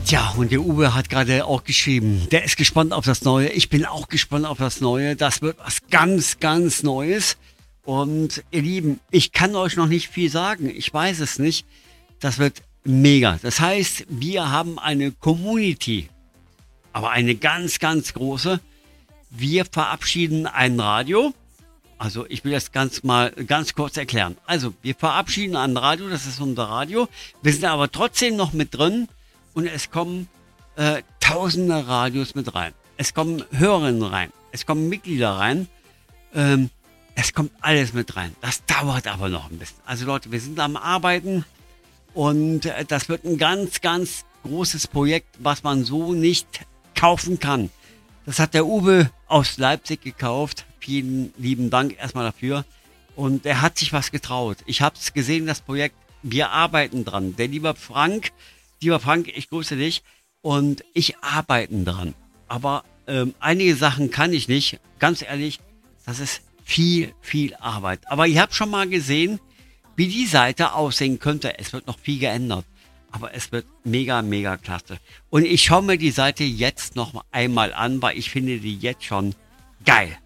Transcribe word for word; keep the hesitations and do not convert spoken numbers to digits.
Tja, und der Uwe hat gerade auch geschrieben, der ist gespannt auf das Neue. Ich bin auch gespannt auf das Neue. Das wird was ganz, ganz Neues. Und ihr Lieben, ich kann euch noch nicht viel sagen. Ich weiß es nicht. Das wird mega. Das heißt, wir haben eine Community, aber eine ganz, ganz große. Wir verabschieden ein Radio. Also ich will das ganz mal ganz kurz erklären. Also wir verabschieden ein Radio, das ist unser Radio. Wir sind aber trotzdem noch mit drin und es kommen äh, tausende Radios mit rein. Es kommen Hörerinnen rein, es kommen Mitglieder rein. Ähm, es kommt alles mit rein. Das dauert aber noch ein bisschen. Also Leute, wir sind am Arbeiten und äh, das wird ein ganz, ganz großes Projekt, was man so nicht kaufen kann. Das hat der Uwe aus Leipzig gekauft. Vielen lieben Dank erstmal dafür. Und er hat sich was getraut. Ich habe es gesehen, das Projekt. Wir arbeiten dran. Der liebe Frank, lieber Frank, ich grüße dich. Und ich arbeite dran. Aber ähm, einige Sachen kann ich nicht. Ganz ehrlich, das ist viel, viel Arbeit. Aber ihr habt schon mal gesehen, wie die Seite aussehen könnte. Es wird noch viel geändert. Aber es wird mega, mega klasse. Und ich schaue mir die Seite jetzt noch einmal an, weil ich finde die jetzt schon geil.